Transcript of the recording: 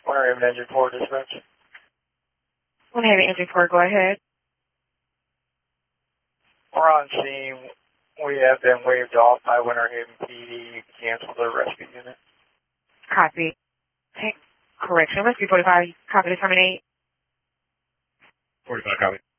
Winter Haven Engine 4 dispatch. Winter Haven Engine 4, go ahead. We're on scene. We have been waved off by Winter Haven PD. Cancel the rescue unit. Copy. Take correction. Rescue 45, copy to terminate. 45, copy.